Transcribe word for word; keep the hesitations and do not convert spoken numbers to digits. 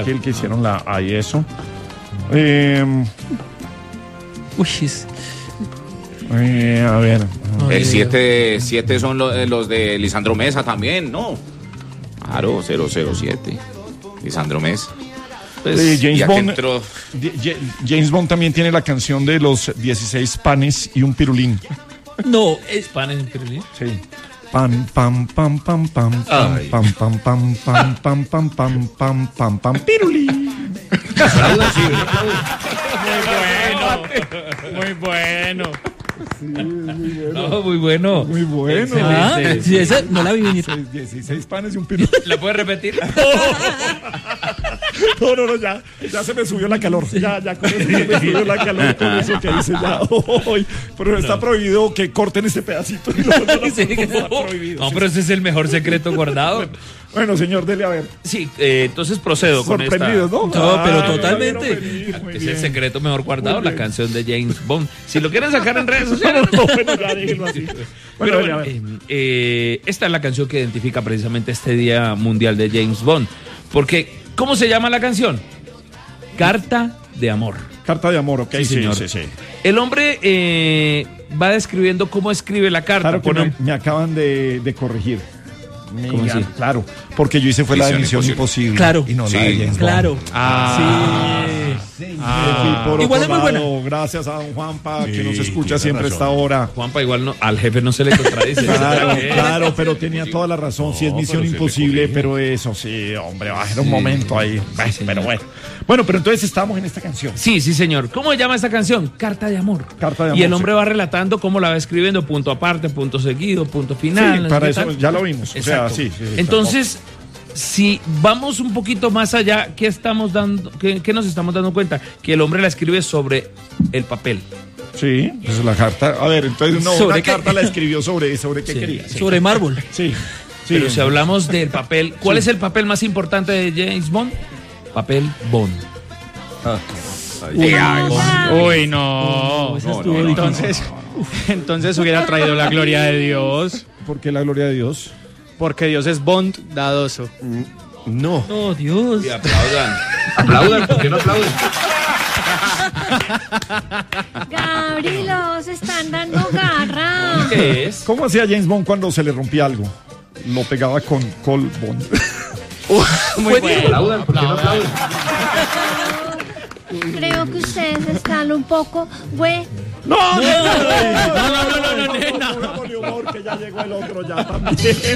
Kill, que hicieron la ahí eso. Eh, Uy, es... eh, a ver. El siete siete son lo- eh, los de Lisandro Mesa también, ¿no? Claro, cero cero siete. Lisandro Mesa. Pues, eh, James ya que Bond. entró- J- James Bond también tiene la canción de los dieciséis panes y un pirulín. No, es pan en Pirulín. Sí. Pam, pam, pam, pam, pam, pam, Ay. pam, pam, pam, pam, pam, pam, pam, pam, pam, pam, pirulín. Muy bueno. No, muy bueno. Muy bueno. Ah, sí, esa no la vi venir. dieciséis panes y un pirulín. ¿La puedes repetir? No, no, no, ya, ya se me subió la calor. Ya, ya con eso se me subió la calor con eso que dice ya. Hoy, pero está prohibido que corten este pedacito. No, no, no, Sí, está prohibido. no, pero ese es el mejor secreto guardado. Bueno, señor, dele a ver. Sí, eh, entonces procedo con esta. Sorprendidos, ¿no? No, pero Ay, totalmente. ya vieron venir, muy Es bien. el secreto mejor guardado, Muy la bien. canción de James Bond. Si lo quieren sacar en redes sociales. No, bueno, ya déjenlo así. Pero Bueno, bueno, a ver. eh, eh, esta es la canción que identifica precisamente este Día Mundial de James Bond. Porque, ¿cómo se llama la canción? Carta de amor. Carta de amor, ok. Sí, señor. Sí, sí, sí. El hombre eh, va describiendo cómo escribe la carta. Claro que Pone- me, me acaban de, de corregir. ¿Cómo Mira, así? Claro, porque yo hice fue la de Misión Misión Imposible. Imposible. Claro. Y no Sí, la de James Bond. Claro. Ah, Sí, Ah. por Igual otro es muy lado, gracias a don Juanpa, que Sí, nos escucha tiene siempre a esta razón. hora. Juanpa, igual no, al jefe no se le contradice. Claro, ¿Eh? claro, pero tenía toda la razón. Sí, es No, Misión pero se le Imposible, corrige. pero eso sí, hombre, va a ser un momento ahí. Bueno, pero bueno. Bueno, pero entonces estamos en esta canción. Sí, sí, señor. ¿Cómo se llama esta canción? Carta de amor. Carta de Y el amor, hombre sí. va relatando cómo la va escribiendo, punto aparte, punto seguido, punto Sí, final. no sé para qué eso tal. ya lo vimos. O sea, Exacto. sí, sí, sí, Entonces, si vamos un poquito más allá, ¿qué estamos dando, qué, qué nos estamos dando cuenta? Que el hombre la escribe sobre el papel. Sí, esa es la carta. A ver, entonces no, ¿Sobre una qué? carta la escribió sobre, sobre qué Sí. quería. Sí, Sobre mármol. sí. sí. Pero si hablamos del papel, ¿cuál es el papel más importante de James Bond? Papel Bond. Uy, no. esa No, estuvo no, difícil. entonces, entonces hubiera traído la gloria de Dios, ¿Por qué la gloria de Dios? porque Dios es bondadoso. No. Oh, Dios. Y aplaudan. Aplaudan, ¿por qué no aplauden? Gabriel, se están dando garra. ¿Qué es? ¿Cómo hacía James Bond cuando se le rompía algo? Lo pegaba con Col Bond. Muy bueno. Aplaudan, ¿por qué no aplauden? Creo que ustedes están un poco, güey. ¡No! ¡No, no, no, no, no, nena. Pongamos de humor, que ya llegó el otro ya también.